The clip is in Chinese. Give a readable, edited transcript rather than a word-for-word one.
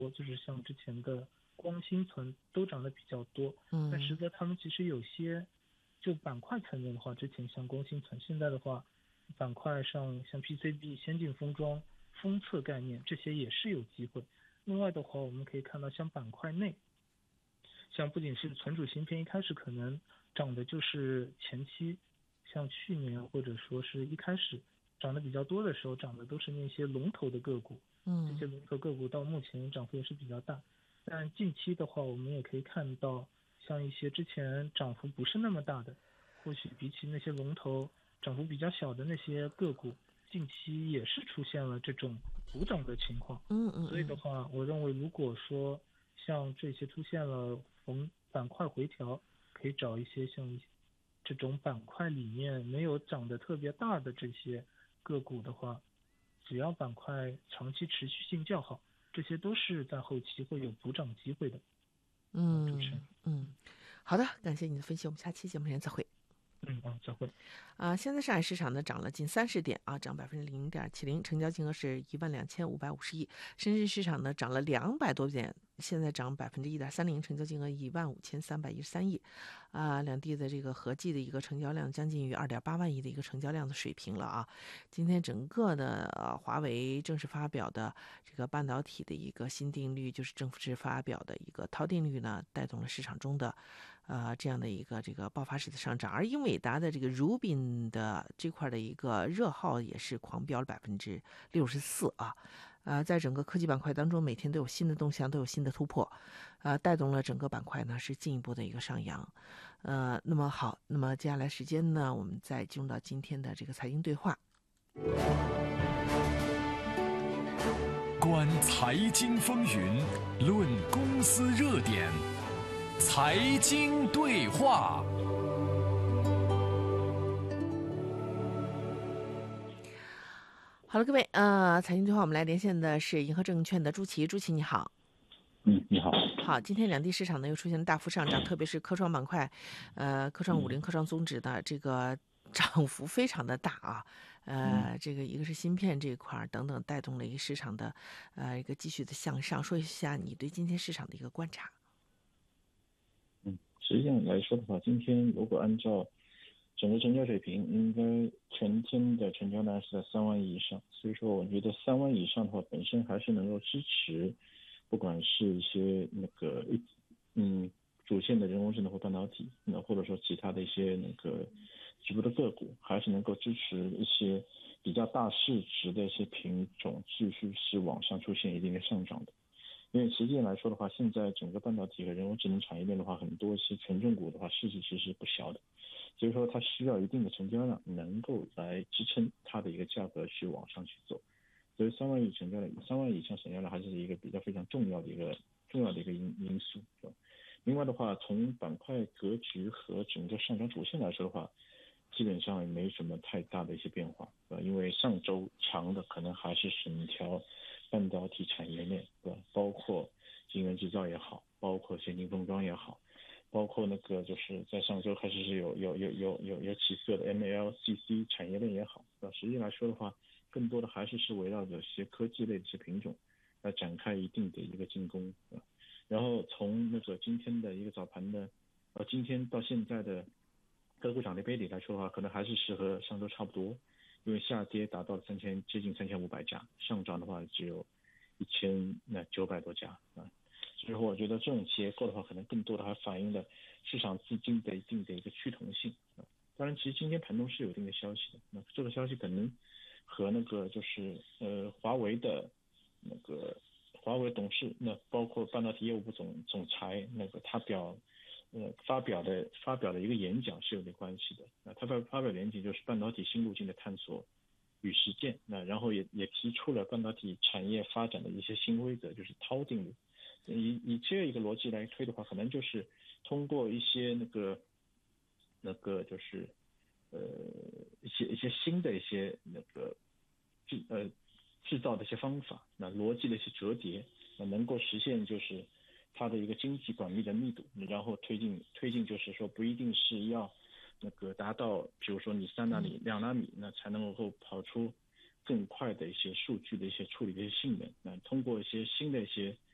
就是像之前的光芯存都涨得比较多，但实则他们其实有些就板块层面的话，之前像光芯存，现在的话板块上像 PCB、先进封装、封测概念这些也是有机会。另外的话，我们可以看到像板块内，像不仅是存储芯片，一开始可能涨的就是前期，像去年或者说是一开始涨得比较多的时候，涨的都是那些龙头的个股。这些龙头个股到目前涨幅也是比较大。但近期的话，我们也可以看到，像一些之前涨幅不是那么大的，或许比起那些龙头涨幅比较小的那些个股，近期也是出现了这种补涨的情况。所以的话，我认为如果说像这些出现了板块回调，可以找一些像这种板块里面没有涨得特别大的这些个股的话，只要板块长期持续性较好，这些都是在后期会有补涨机会的。主持人。 好的，感谢你的分析，我们下期节目时间再会。 再会。 现在上海市场呢涨了近30点啊，涨0.70%，成交金额是12550亿。深圳市场呢涨了200多点，现在涨1.30%，成交金额15313亿。两地的这个合计的一个成交量将近于2.8万亿的一个成交量的水平了啊。今天整个的华为正式发表的这个半导体的一个新定律，就是政府制发表的一个涛定律呢，带动了市场中的这样的一个这个爆发式的上涨。而英伟达的这个 Rubin 的这块的一个热号也是狂飙了64%啊。在整个科技板块当中，每天都有新的动向，都有新的突破，带动了整个板块呢是进一步的一个上扬。那么好，那么接下来时间呢，我们再进入到今天的这个财经对话。 观财经风云，论公司热点，财经对话。 好了，各位，财经对话我们来连线的是银河证券的朱琦，朱琦你好。 你好。 好，今天两地市场呢又出现了大幅上涨，特别是科创板块，科创50、科创综指的这个涨幅非常的大啊。这个一个是芯片这一块等等，带动了一个市场的一个继续的向上。说一下你对今天市场的一个观察。 实际上来说的话，今天如果按照整个成交水平，应该全天的成交量是在3万亿以上，所以说我觉得3万亿以上的话，本身还是能够支持，不管是一些那个主线的人工智能或半导体，或者说其他的一些那个局部的个股，还是能够支持一些比较大市值的一些品种继续是往上出现一定的上涨的。因为实际上来说的话，现在整个半导体和人工智能产业链的话，很多一些权重股的话，市值其实不小的，所以说它需要一定的成交量，能够来支撑它的一个价格去往上去走。所以3万亿成交量，3万亿以上成交量还是一个比较非常重要的一个因素。另外的话，从板块格局和整个上涨主线来说的话，基本上也没什么太大的一些变化，因为上周强的可能还是整条半导体产业链，包括晶圆制造也好，包括先进封装也好，包括那个就是在上周开始是有起色的 MLCC 产业链也好，实际来说的话，更多的还是围绕着一些科技类的一些品种来展开一定的一个进攻。然后从那个今天的一个早盘的今天到现在的个股涨跌比例来说的话，可能还是和上周差不多，因为下跌达到了接近3500家，上涨的话只有1900多家所以说我觉得这种结构的话，可能更多的还反映了市场资金的一定的一个趋同性当然，其实今天盘中是有一定的消息的，那这个消息可能和那个就是华为的董事，包括半导体业务部总裁他发表的一个演讲是有点关系的。他发表的演讲就是半导体新路径的探索与实践，然后也提出了半导体产业发展的一些新规则，就是涛定律。以这一个逻辑来推的话，可能就是通过一些就是一些新的一些制造的一些方法，逻辑的一些折叠，能够实现就是它的一个经济管理的密度，然后推进就是说不一定是要达到比如说你3纳米2纳米才能够跑出更快的一些数据的一些处理的一些性能，通过一些新的一些